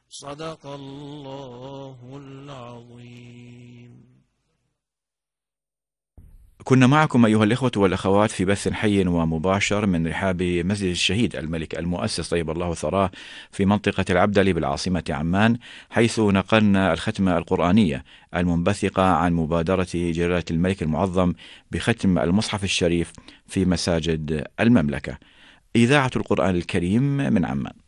صدق الله العظيم. كنا معكم أيها الإخوة والأخوات في بث حي ومباشر من رحاب مسجد الشهيد الملك المؤسس طيب الله ثراه في منطقة العبدلي بالعاصمة عمان، حيث نقلنا الختمة القرآنية المنبثقة عن مبادرة جلالة الملك المعظم بختم المصحف الشريف في مساجد المملكة. إذاعة القرآن الكريم من عمان.